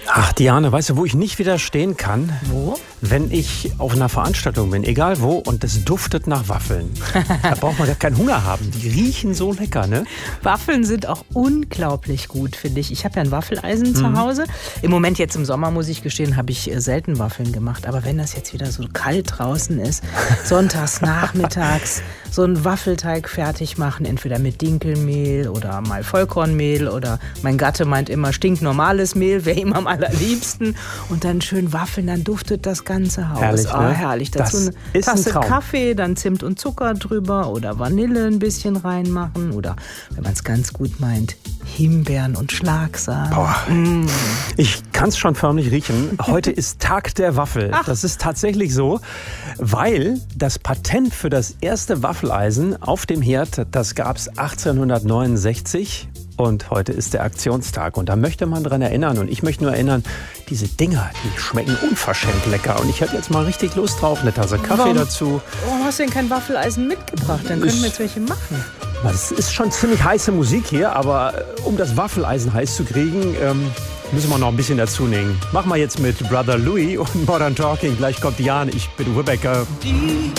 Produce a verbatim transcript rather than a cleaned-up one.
Ach, Diane, weißt du, wo ich nicht widerstehen kann? Wo? Wenn ich auf einer Veranstaltung bin, egal wo, und es duftet nach Waffeln. Da braucht man gar keinen Hunger haben. Die riechen so lecker, ne? Waffeln sind auch unglaublich gut, finde ich. Ich habe ja ein Waffeleisen mhm. zu Hause. Im Moment jetzt im Sommer, muss ich gestehen, habe ich selten Waffeln gemacht. Aber wenn das jetzt wieder so kalt draußen ist, sonntags, nachmittags, so einen Waffelteig fertig machen, entweder mit Dinkelmehl oder mal Vollkornmehl oder mein Gatte meint immer stinknormales Mehl, wäre ihm am allerliebsten. Und dann schön waffeln, dann duftet das ganze Haus. Herrlich, oh, ne? herrlich. Dazu Das eine ist ein Tasse Traum. Kaffee, dann Zimt und Zucker drüber oder Vanille ein bisschen reinmachen oder, wenn man es ganz gut meint, Himbeeren und Schlagsahne. Boah. Mm. Ich kann es schon förmlich riechen. Heute ist Tag der Waffel. Ach. Das ist tatsächlich so, weil das Patent für das erste Waffeleisen auf dem Herd, das gab es achtzehnhundertneunundsechzig. Und heute ist der Aktionstag und da möchte man dran erinnern. Und ich möchte nur erinnern, diese Dinger, die schmecken unverschämt lecker. Und ich habe jetzt mal richtig Lust drauf, eine Tasse Kaffee Warum? dazu. Warum hast du denn kein Waffeleisen mitgebracht? Dann können wir jetzt welche machen. Das ist schon ziemlich heiße Musik hier, aber um das Waffeleisen heiß zu kriegen, ähm, müssen wir noch ein bisschen dazu nehmen. Machen wir jetzt mit Brother Louie und Modern Talking. Gleich kommt Diane, ich bin Uwe Becker. Die